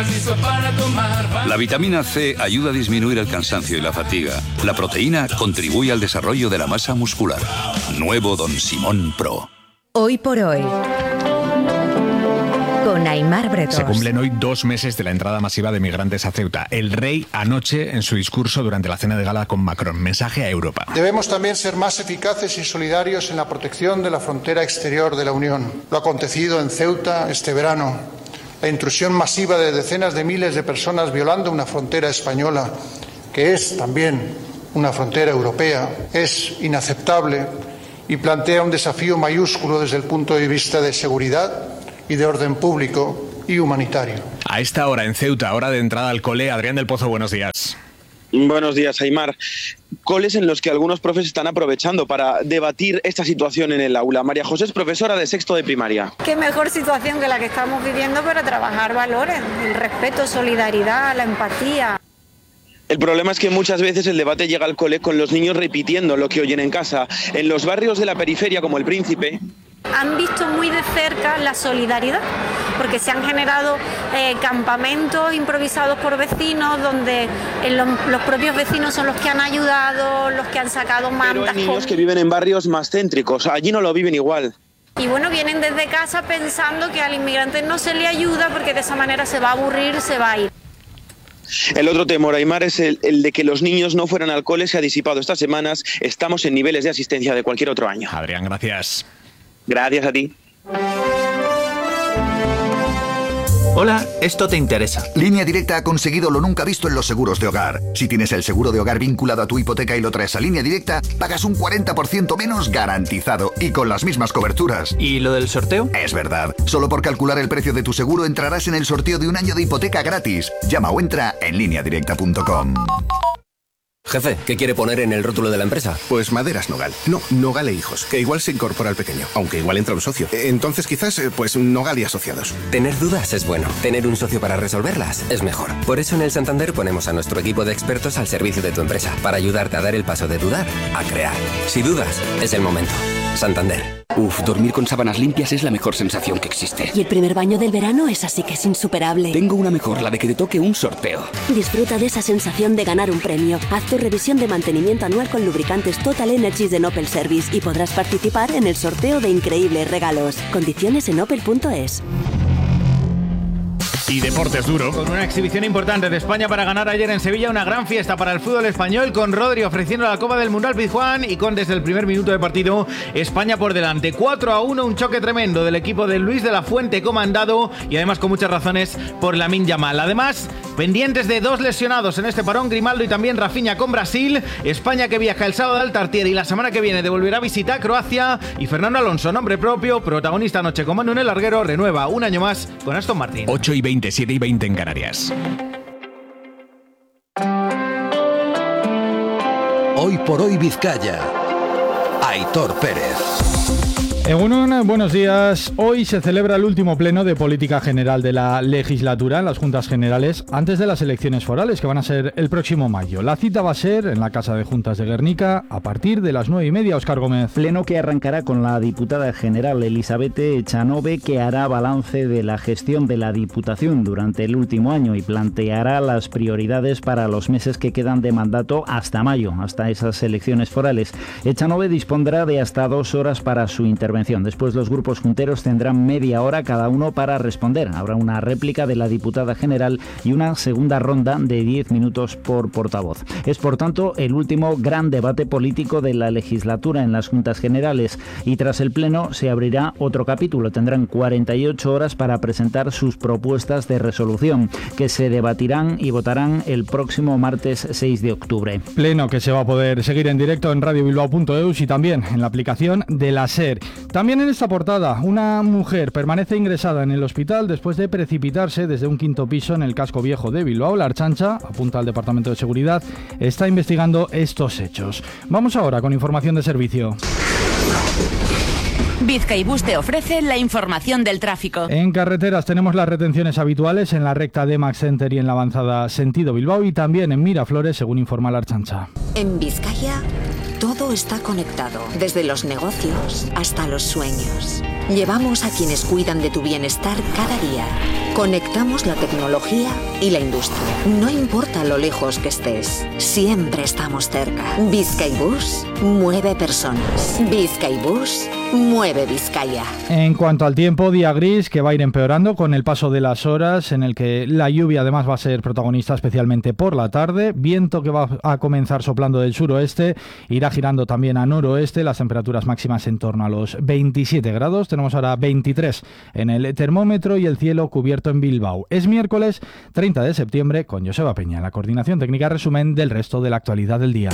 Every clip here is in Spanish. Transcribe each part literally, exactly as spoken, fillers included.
La vitamina C ayuda a disminuir el cansancio y la fatiga. La proteína contribuye al desarrollo de la masa muscular. Nuevo Don Simón Pro. Hoy por hoy, con Aimar Bretós. Se cumplen hoy dos meses de la entrada masiva de migrantes a Ceuta. El rey anoche en su discurso durante la cena de gala con Macron. Mensaje a Europa. Debemos también ser más eficaces y solidarios en la protección de la frontera exterior de la Unión. Lo acontecido en Ceuta este verano, la intrusión masiva de decenas de miles de personas violando una frontera española, que es también una frontera europea, es inaceptable y plantea un desafío mayúsculo desde el punto de vista de seguridad y de orden público y humanitario. A esta hora en Ceuta, hora de entrada al cole, Adrián del Pozo, buenos días. Buenos días, Aimar. Coles en los que algunos profes están aprovechando para debatir esta situación en el aula. María José es profesora de sexto de primaria. Qué mejor situación que la que estamos viviendo para trabajar valores, el respeto, solidaridad, la empatía. El problema es que muchas veces el debate llega al cole con los niños repitiendo lo que oyen en casa. En los barrios de la periferia, como El Príncipe, han visto muy de cerca la solidaridad, porque se han generado eh, campamentos improvisados por vecinos, donde eh, los, los propios vecinos son los que han ayudado, los que han sacado mantas. Pero hay niños con... que viven en barrios más céntricos, allí no lo viven igual. Y bueno, vienen desde casa pensando que al inmigrante no se le ayuda porque de esa manera se va a aburrir, se va a ir. El otro temor, Aimar, es el, el de que los niños no fueran al cole. Se ha disipado estas semanas. Estamos en niveles de asistencia de cualquier otro año. Adrián, gracias. Gracias a ti. Hola, esto te interesa. Línea Directa ha conseguido lo nunca visto en los seguros de hogar. Si tienes el seguro de hogar vinculado a tu hipoteca y lo traes a Línea Directa, pagas un cuarenta por ciento menos garantizado y con las mismas coberturas. ¿Y lo del sorteo? Es verdad. Solo por calcular el precio de tu seguro entrarás en el sorteo de un año de hipoteca gratis. Llama o entra en línea directa punto com. Jefe, ¿qué quiere poner en el rótulo de la empresa? Pues Maderas Nogal. No, Nogal e Hijos, que igual se incorpora al pequeño, aunque igual entra un socio. Entonces quizás, pues Nogal y Asociados. Tener dudas es bueno. Tener un socio para resolverlas es mejor. Por eso en el Santander ponemos a nuestro equipo de expertos al servicio de tu empresa, para ayudarte a dar el paso de dudar a crear. Si dudas, es el momento. Santander. Uf, dormir con sábanas limpias es la mejor sensación que existe. Y el primer baño del verano es así que es insuperable. Tengo una mejor, la de que te toque un sorteo. Disfruta de esa sensación de ganar un premio. Haz tu revisión de mantenimiento anual con lubricantes Total Energies de Opel Service y podrás participar en el sorteo de increíbles regalos. Condiciones en opel punto es. Y deportes duro. Con una exhibición importante de España para ganar ayer en Sevilla, una gran fiesta para el fútbol español, con Rodri ofreciendo la Copa del Mundial Pizjuán y con desde el primer minuto de partido España por delante. cuatro a uno, un choque tremendo del equipo de Luis de la Fuente comandado y además con muchas razones por Lamine Yamal. Además, pendientes de dos lesionados en este parón, Grimaldo y también Rafinha con Brasil. España que viaja el sábado al Tartiere y la semana que viene devolverá visita a Croacia. Y Fernando Alonso, nombre propio, protagonista anoche con Manu en el larguero, renueva un año más con Aston Martin. ocho y veinte, siete y veinte en Canarias. Hoy por hoy Vizcaya. Aitor Pérez. Egunon, buenos días. Hoy se celebra el último pleno de política general de la legislatura en las Juntas Generales antes de las elecciones forales, que van a ser el próximo mayo. La cita va a ser en la Casa de Juntas de Guernica a partir de las nueve y media. Óscar Gómez. Pleno que arrancará con la diputada general Elizabeth Echanove, que hará balance de la gestión de la Diputación durante el último año y planteará las prioridades para los meses que quedan de mandato hasta mayo, hasta esas elecciones forales. Echanove dispondrá de hasta dos horas para su intervención. Después los grupos junteros tendrán media hora cada uno para responder. Habrá una réplica de la diputada general y una segunda ronda de diez minutos por portavoz. Es por tanto el último gran debate político de la legislatura en las Juntas Generales y tras el pleno se abrirá otro capítulo. Tendrán cuarenta y ocho horas para presentar sus propuestas de resolución que se debatirán y votarán el próximo martes seis de octubre. Pleno que se va a poder seguir en directo en radio bilbao punto eus y también en la aplicación de la SER. También en esta portada, una mujer permanece ingresada en el hospital después de precipitarse desde un quinto piso en el casco viejo de Bilbao. La Ertzaintza, apunta al Departamento de Seguridad, está investigando estos hechos. Vamos ahora con información de servicio. Bizkaibus te ofrece la información del tráfico. En carreteras tenemos las retenciones habituales en la recta de Max Center y en la avanzada sentido Bilbao y también en Miraflores, según informa la Ertzaintza. En Vizcaya todo está conectado, desde los negocios hasta los sueños. Llevamos a quienes cuidan de tu bienestar cada día. Conectamos la tecnología y la industria. No importa lo lejos que estés, siempre estamos cerca. Bizkaibus mueve personas. Bizkaibus mueve Vizcaya. En cuanto al tiempo, día gris que va a ir empeorando con el paso de las horas, en el que la lluvia además va a ser protagonista especialmente por la tarde. Viento que va a comenzar soplando del suroeste, irá girando también a noroeste. Las temperaturas máximas en torno a los veintisiete grados. Tenemos ahora veintitrés en el termómetro y el cielo cubierto en Bilbao. Es miércoles treinta de septiembre con Joseba Peña, la coordinación técnica. Resumen del resto de la actualidad del día.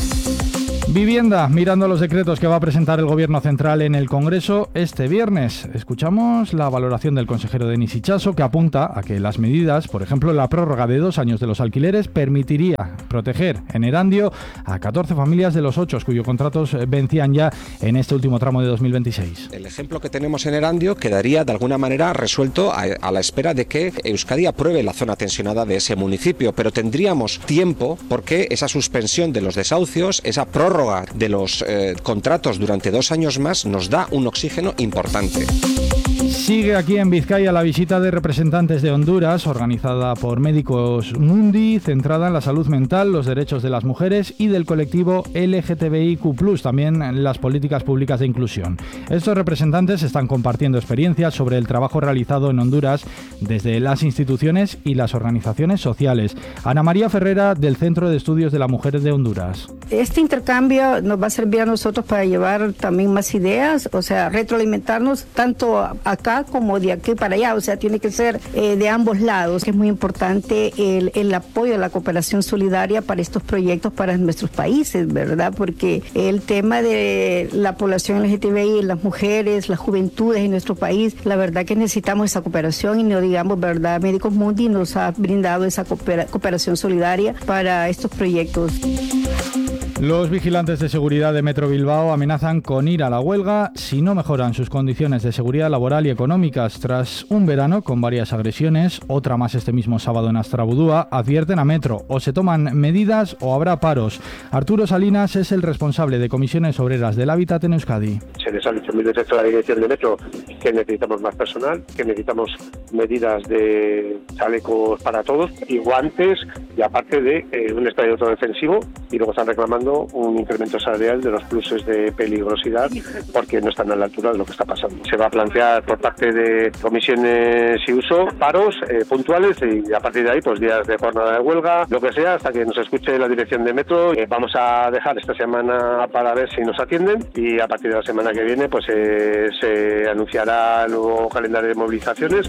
Vivienda, mirando los decretos que va a presentar el Gobierno Central en el Congreso este viernes. Escuchamos la valoración del consejero Denis Itxaso, que apunta a que las medidas, por ejemplo la prórroga de dos años de los alquileres, permitiría proteger en Erandio a catorce familias de los ocho cuyos contratos vencían ya en este último tramo de dos mil veintiséis. El ejemplo que tenemos en Erandio quedaría de alguna manera resuelto a, a la espera de que Euskadi apruebe la zona tensionada de ese municipio, pero tendríamos tiempo porque esa suspensión de los desahucios, esa prórroga de los eh, contratos durante dos años más nos da un oxígeno importante. Sigue aquí en Vizcaya la visita de representantes de Honduras, organizada por Médicos Mundi, centrada en la salud mental, los derechos de las mujeres y del colectivo L G T B I Q plus, también en las políticas públicas de inclusión. Estos representantes están compartiendo experiencias sobre el trabajo realizado en Honduras desde las instituciones y las organizaciones sociales. Ana María Ferrera, del Centro de Estudios de la Mujer de Honduras. Este intercambio nos va a servir a nosotros para llevar también más ideas, o sea, retroalimentarnos tanto acá como de aquí para allá, o sea, tiene que ser eh, de ambos lados. Es muy importante el, el apoyo a la cooperación solidaria para estos proyectos para nuestros países, ¿verdad? Porque el tema de la población L G T B I, las mujeres, las juventudes en nuestro país, la verdad que necesitamos esa cooperación y no digamos, ¿verdad? Médicos Mundi nos ha brindado esa coopera- cooperación solidaria para estos proyectos. Los vigilantes de seguridad de Metro Bilbao amenazan con ir a la huelga si no mejoran sus condiciones de seguridad laboral y económicas. Tras un verano con varias agresiones, otra más este mismo sábado en Astrabudúa, advierten a Metro: o se toman medidas o habrá paros. Arturo Salinas es el responsable de Comisiones Obreras del Hábitat en Euskadi. Se les ha dicho mil veces a la dirección de Metro que necesitamos más personal, que necesitamos medidas de chalecos para todos y guantes, y aparte de eh, un estadio autodefensivo, y luego están reclamando un incremento salarial de los pluses de peligrosidad porque no están a la altura de lo que está pasando. Se va a plantear por parte de comisiones y uso paros eh, puntuales y a partir de ahí pues días de jornada de huelga, lo que sea, hasta que nos escuche la dirección de Metro. Eh, vamos a dejar esta semana para ver si nos atienden y a partir de la semana que viene pues eh, se anunciará el nuevo calendario de movilizaciones.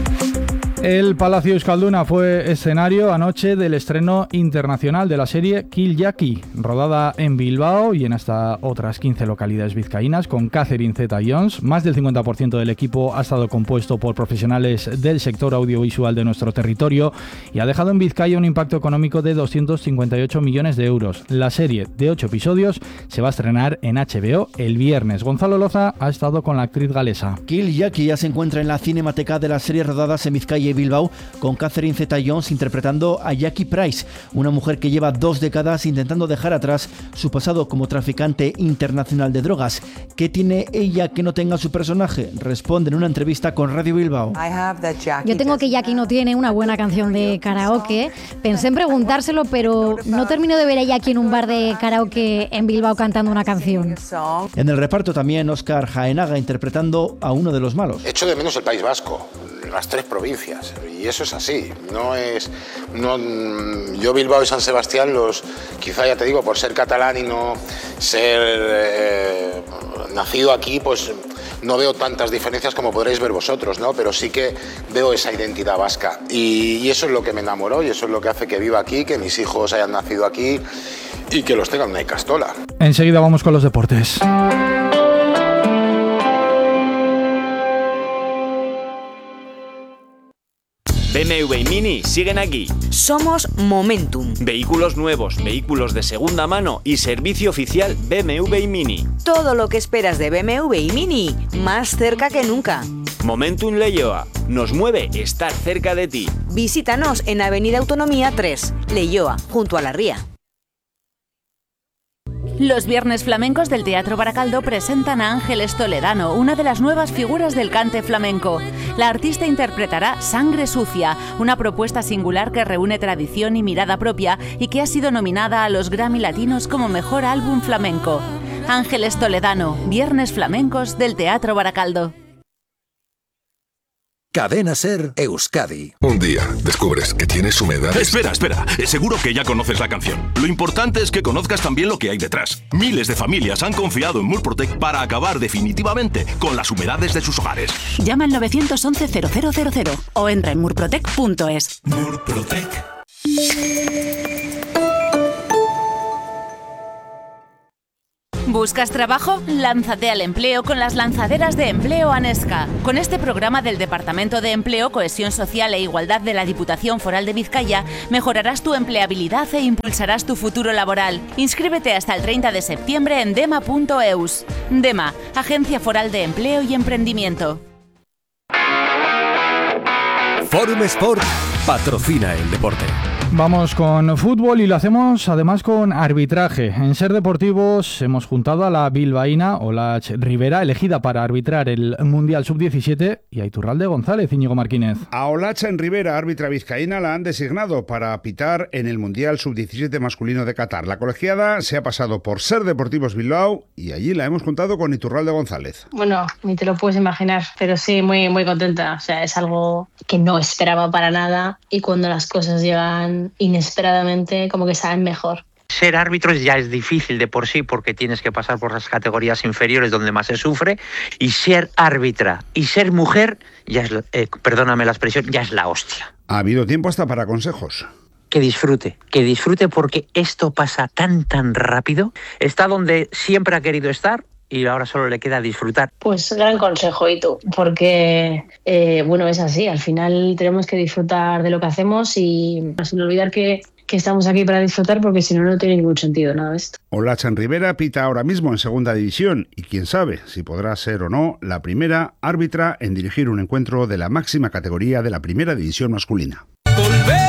El Palacio Euskalduna fue escenario anoche del estreno internacional de la serie Kill Jackie, rodada en Bilbao y en hasta otras quince localidades vizcaínas, con Catherine Zeta-Jones. Más del cincuenta por ciento del equipo ha estado compuesto por profesionales del sector audiovisual de nuestro territorio y ha dejado en Vizcaya un impacto económico de doscientos cincuenta y ocho millones de euros. La serie, de ocho episodios, se va a estrenar en H B O el viernes. Gonzalo Loza ha estado con la actriz galesa. Kill Jackie ya se encuentra en la Cinemateca de las series rodadas en Vizcaya y Bilbao, con Catherine Zeta-Jones interpretando a Jackie Price, una mujer que lleva dos décadas intentando dejar atrás su pasado como traficante internacional de drogas. ¿Qué tiene ella que no tenga su personaje? Responde en una entrevista con Radio Bilbao. Yo tengo que Jackie no tiene una buena canción de karaoke. Pensé en preguntárselo, pero no termino de ver a Jackie en un bar de karaoke en Bilbao cantando una canción. En el reparto también Óscar Jaenaga interpretando a uno de los malos. Echo de menos el País Vasco, las tres provincias, y eso es así. No es, no, yo Bilbao y San Sebastián, los, quizá ya te digo, por ser catalán y no ser eh, nacido aquí, pues no veo tantas diferencias como podréis ver vosotros, ¿no? Pero sí que veo esa identidad vasca y, y eso es lo que me enamoró y eso es lo que hace que viva aquí, que mis hijos hayan nacido aquí y que los tengan una Icastola. Enseguida vamos con los deportes. B M W y Mini siguen aquí. Somos Momentum. Vehículos nuevos, vehículos de segunda mano y servicio oficial B M W y Mini. Todo lo que esperas de B M W y Mini, más cerca que nunca. Momentum Leioa. Nos mueve estar cerca de ti. Visítanos en Avenida Autonomía tres, Leioa, junto a la Ría. Los Viernes Flamencos del Teatro Baracaldo presentan a Ángeles Toledano, una de las nuevas figuras del cante flamenco. La artista interpretará Sangre Sucia, una propuesta singular que reúne tradición y mirada propia y que ha sido nominada a los Grammy Latinos como Mejor Álbum Flamenco. Ángeles Toledano, Viernes Flamencos del Teatro Baracaldo. Cadena Ser Euskadi. Un día descubres que tienes humedad. Espera, espera. Seguro que ya conoces la canción. Lo importante es que conozcas también lo que hay detrás. Miles de familias han confiado en Murprotec para acabar definitivamente con las humedades de sus hogares. Llama al nueve once cero cero cero cero o entra en murprotec punto es. Murprotec. ¿Buscas trabajo? Lánzate al empleo con las lanzaderas de empleo ANESCA. Con este programa del Departamento de Empleo, Cohesión Social e Igualdad de la Diputación Foral de Vizcaya, mejorarás tu empleabilidad e impulsarás tu futuro laboral. Inscríbete hasta el treinta de septiembre en dema punto eus. DEMA, Agencia Foral de Empleo y Emprendimiento. Forum Sport patrocina el deporte. Vamos con fútbol y lo hacemos además con arbitraje. En Ser Deportivos hemos juntado a la bilbaína Olach Rivera, elegida para arbitrar el Mundial sub diecisiete, y a Iturralde González, Íñigo Martínez. A Olach Rivera, árbitra vizcaína, la han designado para pitar en el Mundial sub diecisiete masculino de Qatar. La colegiada se ha pasado por Ser Deportivos Bilbao y allí la hemos juntado con Iturralde González. Bueno, ni te lo puedes imaginar, pero sí, muy, muy contenta. O sea, es algo que no esperaba para nada y cuando las cosas llegan inesperadamente como que saben mejor. Ser árbitro ya es difícil de por sí porque tienes que pasar por las categorías inferiores donde más se sufre, y ser árbitra y ser mujer, ya es, eh, perdóname la expresión, ya es la hostia. Ha habido tiempo hasta para consejos. Que disfrute, que disfrute porque esto pasa tan tan rápido, está donde siempre ha querido estar y ahora solo le queda disfrutar. Pues gran consejo, y tú, porque eh, bueno, es así, al final tenemos que disfrutar de lo que hacemos y sin olvidar que, que estamos aquí para disfrutar, porque si no, no tiene ningún sentido nada de esto. Olach Rivera pita ahora mismo en segunda división y quién sabe si podrá ser o no la primera árbitra en dirigir un encuentro de la máxima categoría de la primera división masculina. Volver